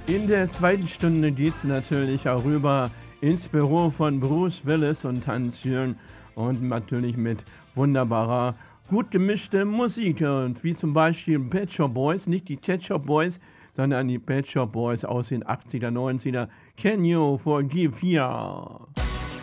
In der zweiten Stunde geht es natürlich auch rüber ins Büro von Bruce Willis und Hans-Jürgen und natürlich mit wunderbarer, gut gemischter Musik. Und wie zum Beispiel Pet Shop Boys, nicht die Pet Shop Boys, sondern die Pet Shop Boys aus den 80er, 90er. Can you forgive ya?